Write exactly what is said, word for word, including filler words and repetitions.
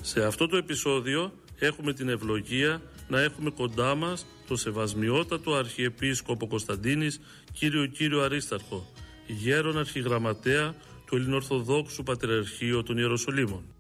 Σε αυτό το επεισόδιο έχουμε την ευλογία να έχουμε κοντά μας το σεβασμιότατο Αρχιεπίσκοπο Κωνσταντίνης κύριο Κύριο Αρίσταρχο, γέρον αρχιγραμματέα του Ελληνοορθοδόξου Πατριαρχείου των Ιεροσολύμων.